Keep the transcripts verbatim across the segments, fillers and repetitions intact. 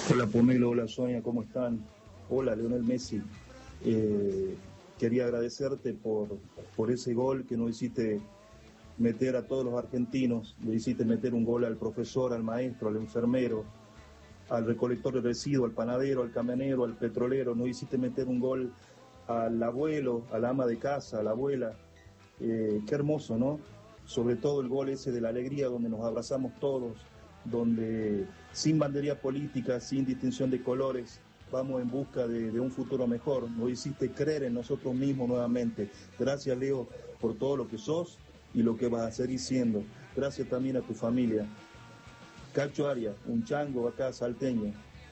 Hola Pomelo, hola Sonia, ¿cómo están? Hola Lionel Messi. Eh, quería agradecerte por, por ese gol que nos hiciste meter a todos los argentinos, le hiciste meter un gol al profesor, al maestro, al enfermero, al recolector de residuos, al panadero, al camionero, al petrolero, nos hiciste meter un gol al abuelo, a la ama de casa, a la abuela. Eh, qué hermoso, ¿no? Sobre todo el gol ese de la alegría, donde nos abrazamos todos, donde sin bandería política, sin distinción de colores, vamos en busca de, de un futuro mejor. Nos hiciste creer en nosotros mismos nuevamente. Gracias, Leo, por todo lo que sos y lo que vas a seguir siendo. Gracias también a tu familia. Cacho Arias, un chango acá salteño.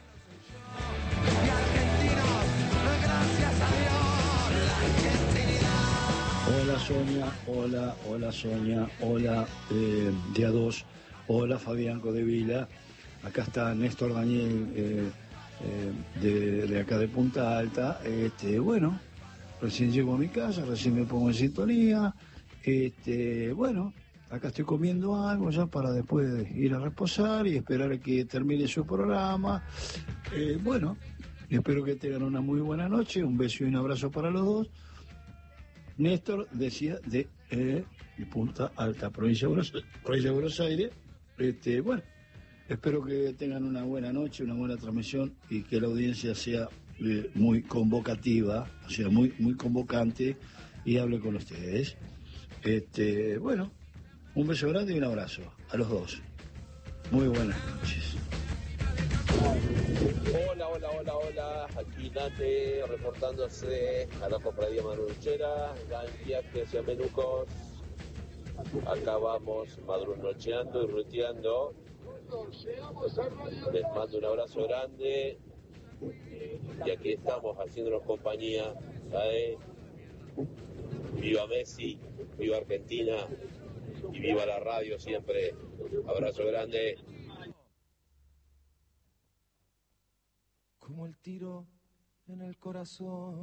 Hola Sonia, hola, hola Sonia, hola eh, día dos, hola Fabián Codevila, acá está Néstor Daniel eh, eh, de, de acá de Punta Alta. Este, bueno, recién llego a mi casa, recién me pongo en sintonía, este, bueno, acá estoy comiendo algo ya para después ir a reposar y esperar a que termine su programa. Eh, bueno, espero que tengan una muy buena noche, un beso y un abrazo para los dos. Néstor decía de, eh, de Punta Alta, provincia de Buenos, provincia de Buenos Aires. Este, bueno, espero que tengan una buena noche, una buena transmisión y que la audiencia sea eh, muy convocativa, o sea, muy, muy convocante y hable con ustedes. Este, bueno, un beso grande y un abrazo a los dos. Muy buenas noches. Hola, hola, hola, hola, aquí Nate reportándose a la cofradía Manuchera, en viaje hacia Menucos. Acá vamos madrunocheando y ruteando. Les mando un abrazo grande y aquí estamos haciéndonos compañía. ¿Sabe? Viva Messi, viva Argentina y viva la radio siempre. Abrazo grande. Como el tiro en el corazón.